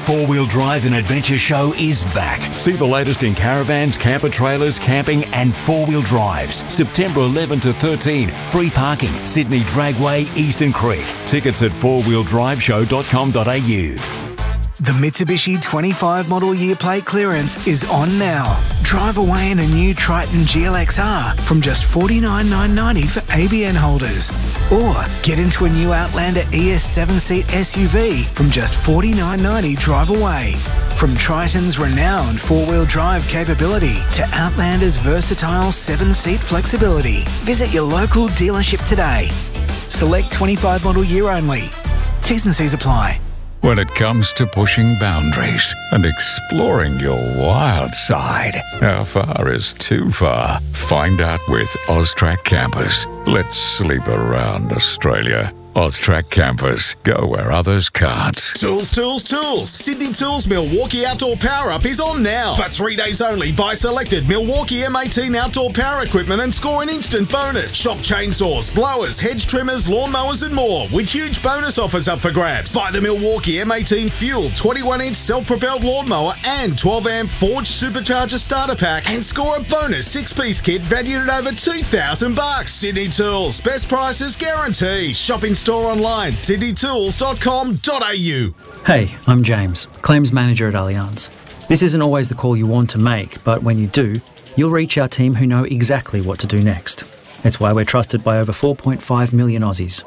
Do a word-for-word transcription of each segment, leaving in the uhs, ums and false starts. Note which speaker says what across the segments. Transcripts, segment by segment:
Speaker 1: four-wheel drive and adventure show is back. See the latest in caravans, camper trailers, camping and four-wheel drives. September eleventh to thirteenth. Free parking. Sydney Dragway, Eastern Creek. Tickets at four wheel drive show dot com dot a u.
Speaker 2: The Mitsubishi twenty-five model year plate clearance is on now. Drive away in a new Triton G L X R from just forty-nine thousand nine hundred ninety dollars for A B N holders. Or get into a new Outlander E S seven-seat S U V from just forty-nine thousand nine hundred ninety dollars drive away. From Triton's renowned four-wheel drive capability to Outlander's versatile seven-seat flexibility. Visit your local dealership today. Select twenty-five model year only. T's and C's apply.
Speaker 3: When it comes to pushing boundaries and exploring your wild side, how far is too far? Find out with Austrac Campers. Let's sleep around Australia. Austrac Campers. Go where others can't.
Speaker 4: Tools, tools, tools. Sydney Tools Milwaukee Outdoor Power Up is on now. For three days only, buy selected Milwaukee M eighteen outdoor power equipment and score an instant bonus. Shop chainsaws, blowers, hedge trimmers, lawnmowers and more with huge bonus offers up for grabs. Buy the Milwaukee M eighteen Fuel twenty-one inch self-propelled lawnmower and twelve amp Forge Supercharger starter pack and score a bonus six-piece kit valued at over two thousand bucks. Sydney Tools. Best prices guaranteed. Shopping store online, sydney tools dot com dot a u.
Speaker 5: Hey, I'm James, Claims Manager at Allianz. This isn't always the call you want to make, but when you do, you'll reach our team who know exactly what to do next. It's why we're trusted by over four point five million Aussies.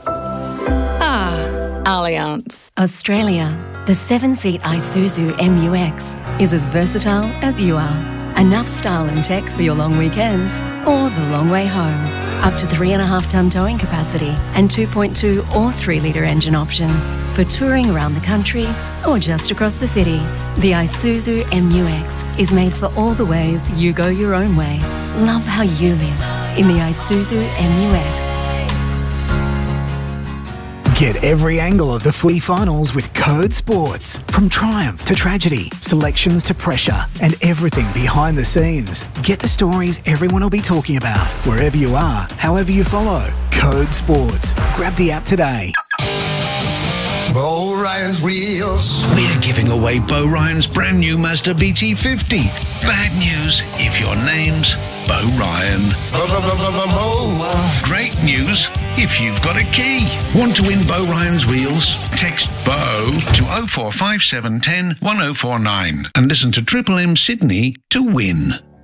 Speaker 6: Ah, Allianz.
Speaker 7: Australia. The seven-seat Isuzu M U X is as versatile as you are. Enough style and tech for your long weekends or the long way home. Up to three and a half tonne towing capacity and two point two or three litre engine options for touring around the country or just across the city. The Isuzu M U X is made for all the ways you go your own way. Love how you live in the Isuzu M U X.
Speaker 2: Get every angle of the footy finals with Code Sports. From triumph to tragedy, selections to pressure, and everything behind the scenes. Get the stories everyone will be talking about, wherever you are, however you follow. Code Sports. Grab the app today.
Speaker 8: Bo Ryan's Wheels.
Speaker 9: We're giving away Bo Ryan's brand new Mazda B T fifty. Bad news if your name's Bo Ryan. Great news if you've got a key. Want to win Bo Ryan's Wheels? Text Bo to oh four five seven one oh one oh four nine and listen to Triple M Sydney to win.